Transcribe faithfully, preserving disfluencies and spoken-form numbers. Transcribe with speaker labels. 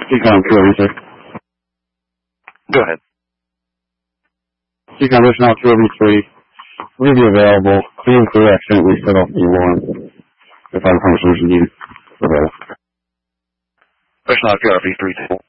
Speaker 1: Decon two oh three.
Speaker 2: Go ahead.
Speaker 1: Decon personnel two oh three. Will be available. Clean and clear accidentally set off E one. If I'm functions need available.
Speaker 2: Personnel two oh three.